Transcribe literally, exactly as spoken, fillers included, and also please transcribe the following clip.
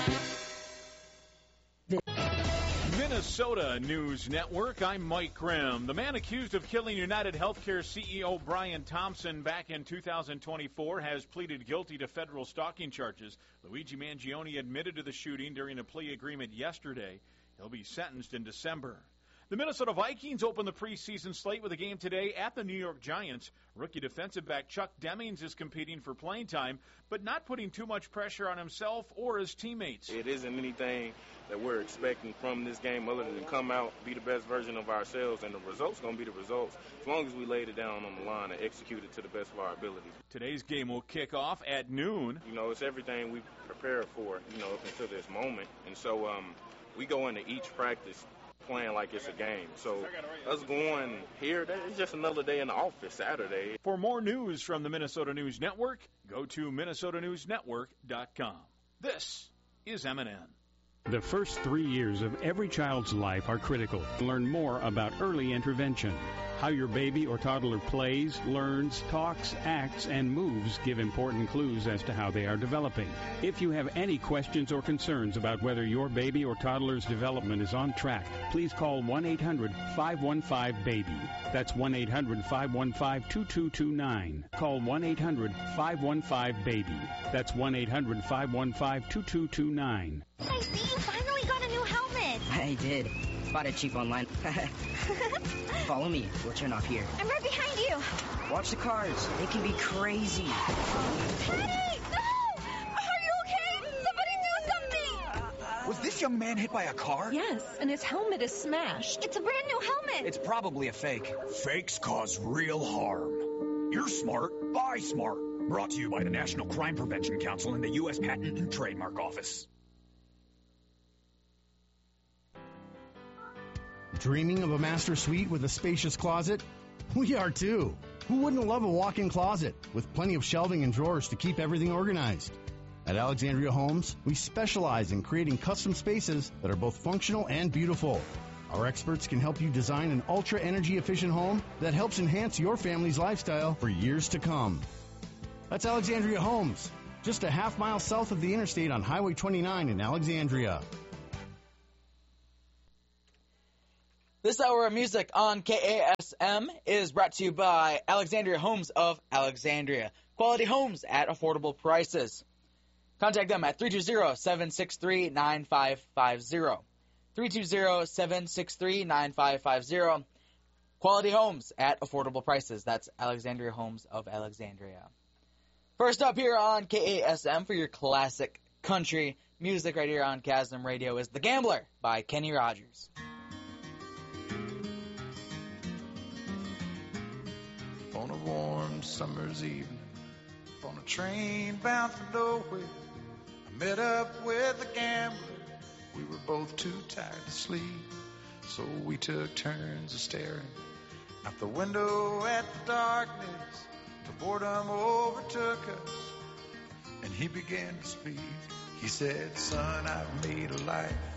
Minnesota News Network, I'm Mike Grimm. The man accused of killing United Healthcare C E O Brian Thompson back in two thousand twenty-four has pleaded guilty to federal stalking charges. Luigi Mangione admitted to the shooting during a plea agreement yesterday. He'll be sentenced in December. The Minnesota Vikings open the preseason slate with a game today at the New York Giants. Rookie defensive back Chuck Demings is competing for playing time, but not putting too much pressure on himself or his teammates. It isn't anything that we're expecting from this game other than come out, be the best version of ourselves, and the results going to be the results as long as we laid it down on the line and execute it to the best of our ability. Today's game will kick off at noon. You know, it's everything we prepared for, you know, up until this moment. And so um, we go into each practice playing like it's a game. So us going here, it's just another day in the office, Saturday. For more news from the Minnesota News Network, go to minnesota news network dot com. This is M and N. The first three years of every child's life are critical. Learn more about early intervention. How your baby or toddler plays, learns, talks, acts, and moves give important clues as to how they are developing. If you have any questions or concerns about whether your baby or toddler's development is on track, please call one eight hundred five one five baby. That's one eight hundred five one five two two two nine. Call one eight hundred five one five baby. That's one eight hundred five one five two two two nine. I see you finally got a new helmet. I did. Bought it cheap online. Follow me. We'll turn off here. I'm right behind you. Watch the cars. They can be crazy. Hey! No! Are you okay? Somebody do something! Was this young man hit by a car? Yes, and his helmet is smashed. It's a brand new helmet. It's probably a fake. Fakes cause real harm. You're smart. Buy smart. Brought to you by the National Crime Prevention Council and the U S Patent and Trademark Office. Dreaming of a master suite with a spacious closet? We are too. Who wouldn't love a walk-in closet with plenty of shelving and drawers to keep everything organized? At Alexandria Homes, we specialize in creating custom spaces that are both functional and beautiful. Our experts can help you design an ultra-energy efficient home that helps enhance your family's lifestyle for years to come. That's Alexandria Homes, just a half mile south of the interstate on Highway twenty-nine in Alexandria. This hour of music on K A S M is brought to you by Alexandria Homes of Alexandria. Quality homes at affordable prices. Contact them at three two zero, seven six three, nine five five zero. three two zero, seven six three, nine five five zero. Quality homes at affordable prices. That's Alexandria Homes of Alexandria. First up here on K A S M for your classic country music right here on Chasm Radio is The Gambler by Kenny Rogers. On a warm summer's evening, on a train bound for nowhere, I met up with a gambler. We were both too tired to sleep, so we took turns of staring out the window at the darkness. The boredom overtook us, and he began to speak. He said, son, I've made a life